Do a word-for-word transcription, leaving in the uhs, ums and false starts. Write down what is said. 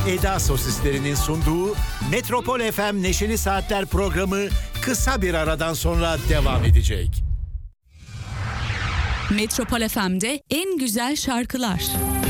Eda Sosislerinin sunduğu Metropol F M Neşeli Saatler programı kısa bir aradan sonra devam edecek. Metropol F M'de en güzel şarkılar.